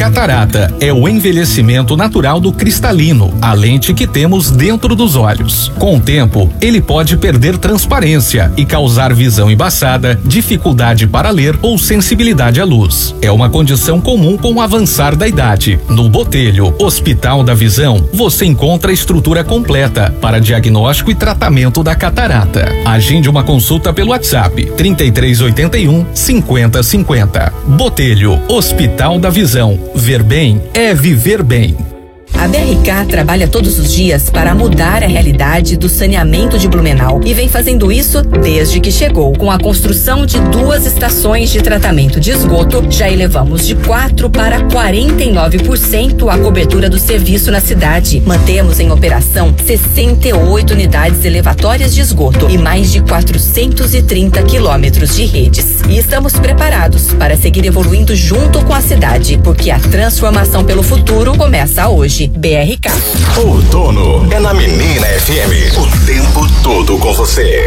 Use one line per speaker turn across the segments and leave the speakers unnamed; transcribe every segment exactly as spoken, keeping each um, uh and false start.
Catarata é o envelhecimento natural do cristalino, a lente que temos dentro dos olhos. Com o tempo, ele pode perder transparência e causar visão embaçada, dificuldade para ler ou sensibilidade à luz. É uma condição comum com o avançar da idade. No Botelho, Hospital da Visão, você encontra a estrutura completa para diagnóstico e tratamento da catarata. Agende uma consulta pelo WhatsApp trinta e três oitenta e um, cinquenta cinquenta. Botelho, Hospital da Visão. Ver bem é viver bem.
A B R K trabalha todos os dias para mudar a realidade do saneamento de Blumenau e vem fazendo isso desde que chegou. Com a construção de duas estações de tratamento de esgoto, já elevamos de quatro para quarenta e nove por cento a cobertura do serviço na cidade. Mantemos em operação sessenta e oito unidades elevatórias de esgoto e mais de quatrocentos e trinta quilômetros de redes. E estamos preparados para seguir evoluindo junto com a cidade, porque a transformação pelo futuro começa hoje. B R K.
Outono é na Menina F M. O tempo todo com você.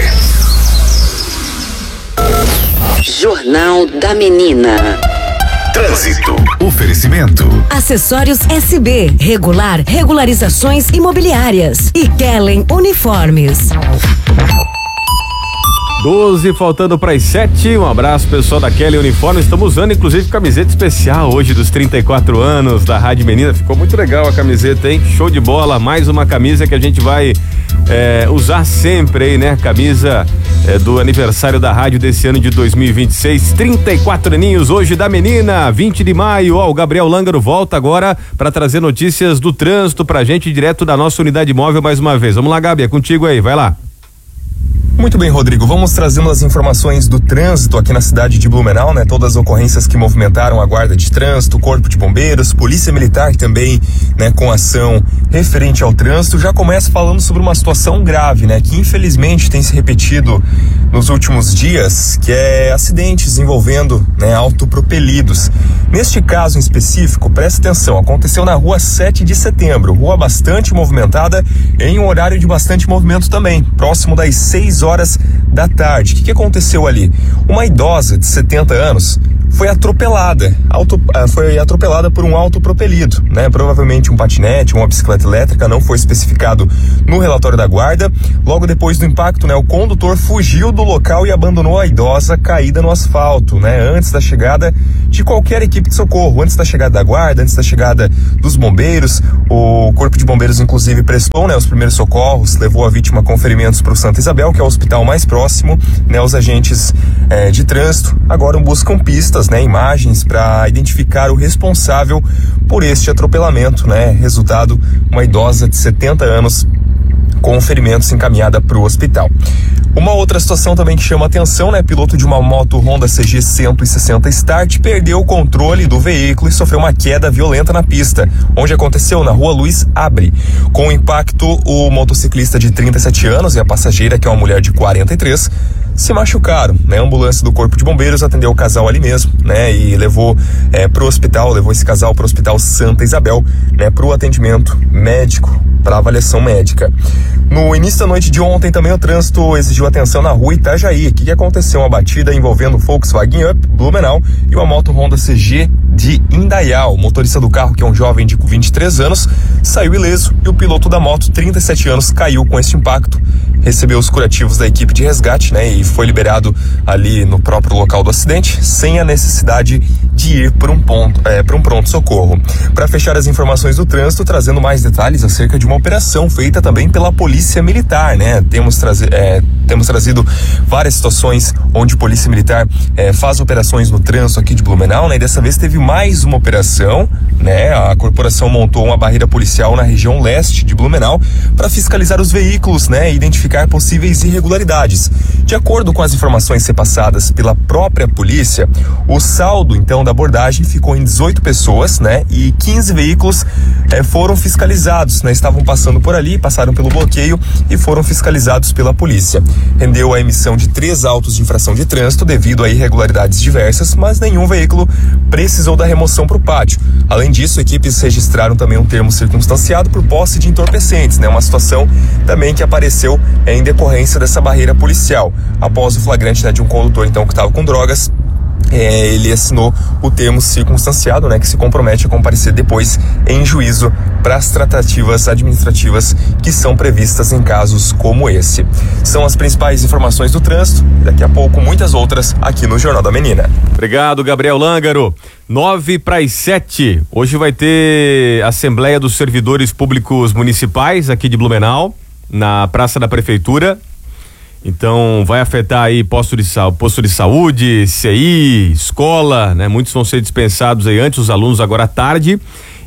Jornal da Menina.
Trânsito. Oferecimento.
Acessórios S B. Regular. Regularizações imobiliárias. E Kellen Uniformes.
doze, faltando para as sete. Um abraço, pessoal da Kelly Uniforme. Estamos usando, inclusive, camiseta especial hoje dos trinta e quatro anos da Rádio Menina. Ficou muito legal a camiseta, hein? Show de bola. Mais uma camisa que a gente vai é, usar sempre aí, né? Camisa é, do aniversário da rádio desse ano de dois mil e vinte e seis. trinta e quatro aninhos hoje da Menina, vinte de maio. Ó, o Gabriel Lângaro volta agora para trazer notícias do trânsito pra gente, direto da nossa unidade móvel mais uma vez. Vamos lá, Gabi, é contigo aí, vai lá.
Muito bem, Rodrigo, vamos trazendo as informações do trânsito aqui na cidade de Blumenau, né? Todas as ocorrências que movimentaram a guarda de trânsito, corpo de bombeiros, polícia militar também, né? Com ação referente ao trânsito. Já começa falando sobre uma situação grave, né? Que infelizmente tem se repetido nos últimos dias, que é acidentes envolvendo, né? Autopropelidos. Neste caso em específico, preste atenção, aconteceu na rua sete de setembro, rua bastante movimentada, em um horário de bastante movimento também, próximo das seis horas da tarde. O que, que aconteceu ali? Uma idosa de setenta anos foi atropelada, auto, foi atropelada por um autopropelido, né? Provavelmente um patinete, uma bicicleta elétrica, não foi especificado no relatório da guarda. Logo depois do impacto, né, o condutor fugiu do local e abandonou a idosa caída no asfalto, né? Antes da chegada de qualquer equipe de socorro, antes da chegada da guarda, antes da chegada dos bombeiros. O corpo de bombeiros inclusive prestou, né, os primeiros socorros, levou a vítima com ferimentos para o Santa Isabel, que é o hospital mais próximo, né? Os agentes é, de trânsito agora buscam pistas, né, imagens para identificar o responsável por este atropelamento, né? Resultado, uma idosa de setenta anos com ferimentos encaminhada para o hospital. Uma outra situação também que chama atenção, né? Piloto de uma moto Honda C G cento e sessenta Start perdeu o controle do veículo e sofreu uma queda violenta na pista, onde aconteceu na rua Luiz Abre. Com o impacto, o motociclista de trinta e sete anos e a passageira, que é uma mulher de quarenta e três, se machucaram, né? A ambulância do Corpo de Bombeiros atendeu o casal ali mesmo, né? E levou é, pro hospital, levou esse casal pro Hospital Santa Isabel, né? Pro atendimento médico, para avaliação médica. No início da noite de ontem também o trânsito exigiu atenção na rua Itajaí. O que, que aconteceu? Uma batida envolvendo o Volkswagen Up, Blumenau, e uma moto Honda C G de Indaial. O motorista do carro, que é um jovem de vinte e três anos, saiu ileso e o piloto da moto, trinta e sete anos, caiu com este impacto. Recebeu os curativos da equipe de resgate, né? E foi liberado ali no próprio local do acidente, sem a necessidade de ir para um ponto, é, para um pronto-socorro. Para fechar as informações do trânsito, trazendo mais detalhes acerca de uma operação feita também pela Polícia Militar, né? Temos, trazi- é, temos trazido várias situações onde a Polícia Militar é, faz operações no trânsito aqui de Blumenau, né? E dessa vez teve mais uma operação, né? A corporação montou uma barreira policial na região leste de Blumenau para fiscalizar os veículos, né? E identificar possíveis irregularidades. De acordo com as informações repassadas pela própria polícia, o saldo então da abordagem ficou em dezoito pessoas, né? E quinze veículos eh, foram fiscalizados, né? Estavam passando por ali, passaram pelo bloqueio e foram fiscalizados pela polícia. Rendeu a emissão de três autos de infração de trânsito devido a irregularidades diversas, mas nenhum veículo precisou da remoção para o pátio. Além disso, equipes registraram também um termo circunstanciado por posse de entorpecentes, né? Uma situação também que apareceu em decorrência dessa barreira policial. Após o flagrante, né, de um condutor então que estava com drogas, É, ele assinou o termo circunstanciado, né, que se compromete a comparecer depois em juízo para as tratativas administrativas que são previstas em casos como esse. São as principais informações do trânsito, daqui a pouco muitas outras aqui no Jornal da Menina.
Obrigado, Gabriel Lângaro. Nove para as sete. Hoje vai ter Assembleia dos Servidores Públicos Municipais aqui de Blumenau, na Praça da Prefeitura. Então vai afetar aí posto de, posto de saúde, C I, escola, né? Muitos vão ser dispensados aí antes, os alunos agora à tarde,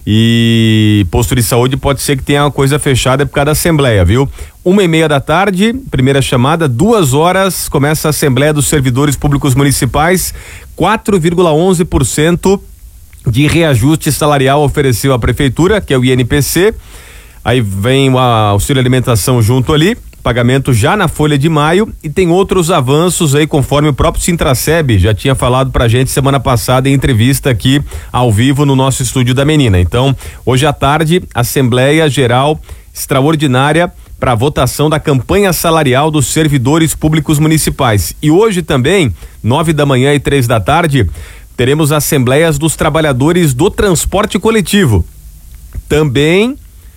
e posto de saúde pode ser que tenha uma coisa fechada por causa da assembleia, viu? Uma e meia da tarde, primeira chamada, duas horas, começa a Assembleia dos Servidores Públicos Municipais, quatro vírgula onze por cento de reajuste salarial ofereceu a Prefeitura, que é o I N P C, aí vem o auxílio alimentação junto ali, pagamento já na folha de maio, e tem outros avanços aí conforme o próprio Sintraceb já tinha falado pra gente semana passada em entrevista aqui ao vivo no nosso estúdio da Menina. Então, hoje à tarde, Assembleia Geral Extraordinária para votação da campanha salarial dos servidores públicos municipais. E hoje também, nove da manhã e três da tarde, teremos assembleias dos trabalhadores do transporte coletivo. Também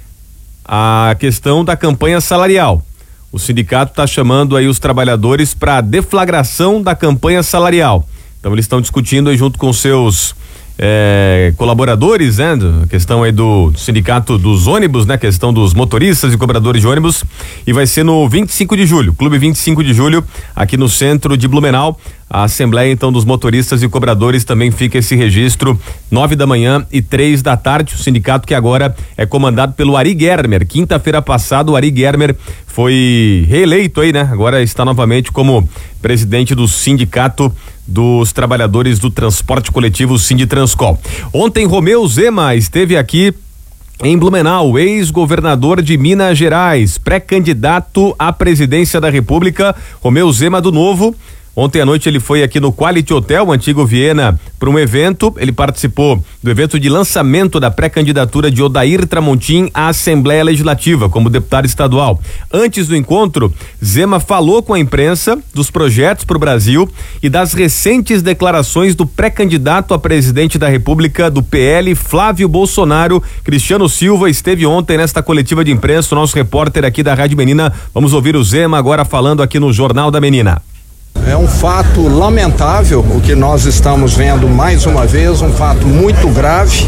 a questão da campanha salarial. O sindicato está chamando aí os trabalhadores para deflagração da campanha salarial. Então eles estão discutindo aí junto com seus é, colaboradores, né? A questão aí do sindicato dos ônibus, né? A questão dos motoristas e cobradores de ônibus, e vai ser no vinte e cinco de julho, Clube vinte e cinco de julho, aqui no centro de Blumenau. A Assembleia, então, dos motoristas e cobradores também fica esse registro, nove da manhã e três da tarde. O sindicato que agora é comandado pelo Ari Germer. Quinta-feira passada, o Ari Germer foi reeleito aí, né? Agora está novamente como presidente do Sindicato dos Trabalhadores do Transporte Coletivo, Sinditranscol. Ontem, Romeu Zema esteve aqui em Blumenau, ex-governador de Minas Gerais, pré-candidato à presidência da República, Romeu Zema do Novo. Ontem à noite ele foi aqui no Quality Hotel, o antigo Viena, para um evento. Ele participou do evento de lançamento da pré-candidatura de Odair Tramontim à Assembleia Legislativa como deputado estadual. Antes do encontro, Zema falou com a imprensa dos projetos para o Brasil e das recentes declarações do pré-candidato a presidente da República do P L, Flávio Bolsonaro. Cristiano Silva esteve ontem nesta coletiva de imprensa, o nosso repórter aqui da Rádio Menina. Vamos ouvir o Zema agora falando aqui no Jornal da Menina.
É um fato lamentável o que nós estamos vendo mais uma vez, um fato muito grave,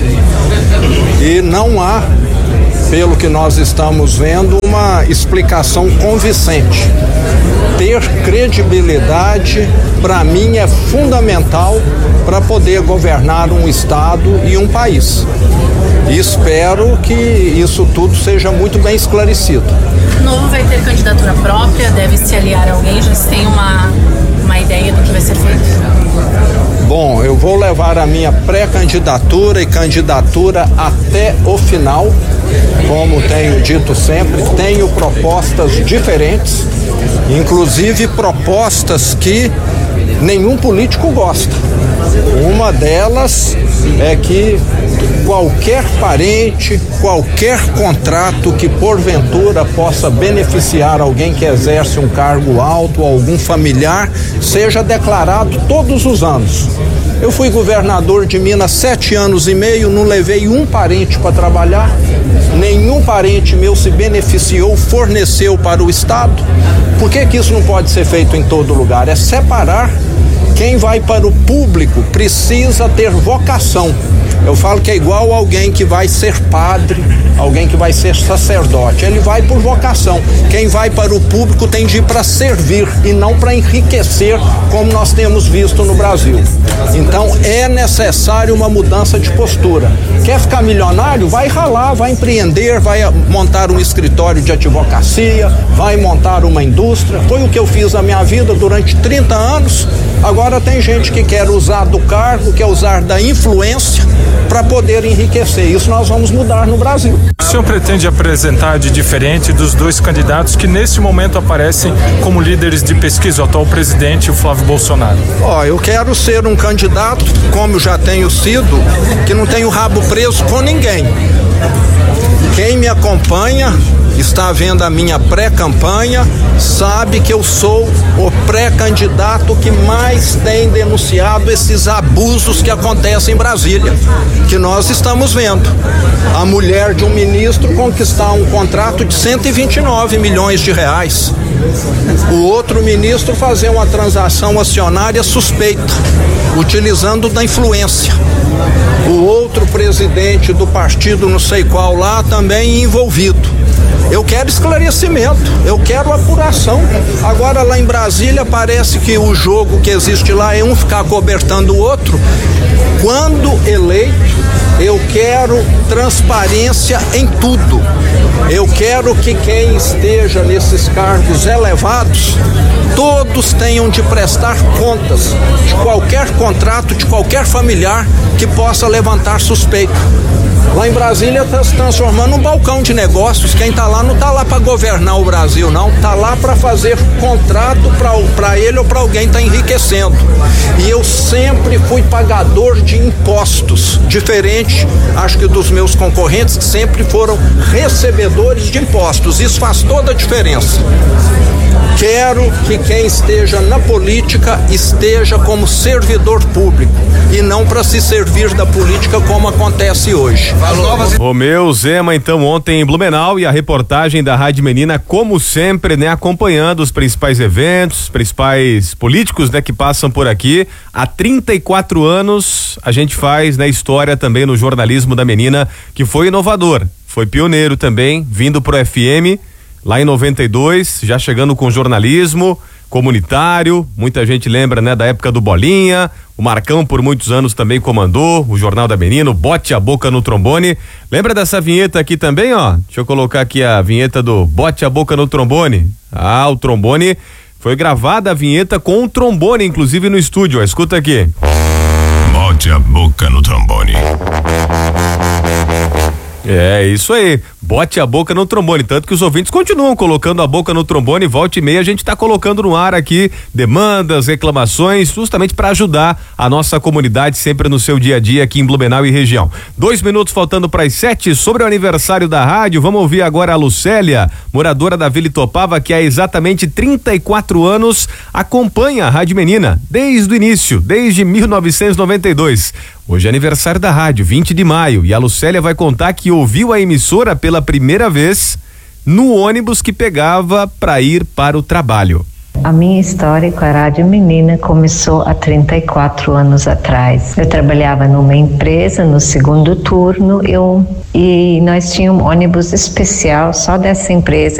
e não há, pelo que nós estamos vendo, uma explicação convincente. Ter credibilidade, para mim, é fundamental para poder governar um estado e um país. E espero que isso tudo seja muito bem esclarecido.
O Novo vai ter candidatura própria, deve se aliar a alguém, já se tem uma, uma ideia do que vai ser feito?
Bom, eu vou levar a minha pré-candidatura e candidatura até o final, como tenho dito sempre. Tenho propostas diferentes, inclusive propostas que nenhum político gosta. Uma delas é que qualquer parente, qualquer contrato que porventura possa beneficiar alguém que exerce um cargo alto, algum familiar, seja declarado todos os anos. Eu fui governador de Minas sete anos e meio, não levei um parente para trabalhar, nenhum parente meu se beneficiou, forneceu para o Estado. Por que que isso não pode ser feito em todo lugar? É separar. Quem vai para o público precisa ter vocação. Eu falo que é igual alguém que vai ser padre, alguém que vai ser sacerdote. Ele vai por vocação. Quem vai para o público tem de ir para servir e não para enriquecer, como nós temos visto no Brasil. Então é necessário uma mudança de postura. Quer ficar milionário? Vai ralar, vai empreender, vai montar um escritório de advocacia, vai montar uma indústria. Foi o que eu fiz na minha vida durante trinta anos. Agora tem gente que quer usar do cargo, quer usar da influência para poder enriquecer. Isso nós vamos mudar no Brasil.
O senhor pretende apresentar de diferente dos dois candidatos que nesse momento aparecem como líderes de pesquisa, o atual presidente e o Flávio Bolsonaro?
Ó, eu quero ser um candidato, como já tenho sido, que não tenho rabo preso com ninguém. Quem me acompanha está vendo a minha pré-campanha, sabe que eu sou o pré-candidato que mais tem denunciado esses abusos que acontecem em Brasília, que nós estamos vendo. A mulher de um ministro conquistar um contrato de cento e vinte e nove milhões de reais. O outro ministro fazer uma transação acionária suspeita, utilizando da influência. O outro presidente do partido não sei qual lá também envolvido. Eu quero esclarecimento, eu quero apuração. Agora lá em Brasília parece que o jogo que existe lá é um ficar cobertando o outro. Quando eleito, eu quero transparência em tudo. Eu quero que quem esteja nesses cargos elevados, todos tenham de prestar contas de qualquer contrato, de qualquer familiar que possa levantar suspeita. Lá em Brasília está se transformando num balcão de negócios. Quem está lá não está lá para governar o Brasil, não. Está lá para fazer contrato para ele ou para alguém está enriquecendo. E eu sempre fui pagador de impostos, diferente, acho que dos meus concorrentes, que sempre foram recebedores de impostos. Isso faz toda a diferença. Quero que quem esteja na política esteja como servidor público e não para se servir da política como acontece hoje.
Romeu Zema, então, ontem em Blumenau, e a reportagem da Rádio Menina, como sempre, né, acompanhando os principais eventos, principais políticos, né, que passam por aqui. Há trinta e quatro anos a gente faz, né, história também no jornalismo da Menina, que foi inovador, foi pioneiro também, vindo pro F M. Lá em noventa e dois, já chegando com jornalismo comunitário, muita gente lembra, né, da época do Bolinha, o Marcão por muitos anos também comandou o Jornal da Menina, o Bote a Boca no Trombone. Lembra dessa vinheta aqui também, ó? Deixa eu colocar aqui a vinheta do Bote a Boca no Trombone. Ah, o trombone, foi gravada a vinheta com o trombone, inclusive no estúdio, ó, escuta aqui.
Bote a boca no trombone.
É, isso aí, bote a boca no trombone, tanto que os ouvintes continuam colocando a boca no trombone, volta e meia a gente tá colocando no ar aqui demandas, reclamações, justamente para ajudar a nossa comunidade sempre no seu dia a dia aqui em Blumenau e região. Dois minutos faltando para as sete, sobre o aniversário da rádio, vamos ouvir agora a Lucélia, moradora da Vila Itopava, que há exatamente trinta e quatro anos acompanha a Rádio Menina, desde o início, desde mil novecentos e noventa e dois. Hoje é aniversário da rádio, vinte de maio, e a Lucélia vai contar que ouviu a emissora pela primeira vez no ônibus que pegava para ir para o trabalho.
A minha história com a Rádio Menina começou há trinta e quatro anos atrás. Eu trabalhava numa empresa no segundo turno eu, e nós tínhamos um ônibus especial só dessa empresa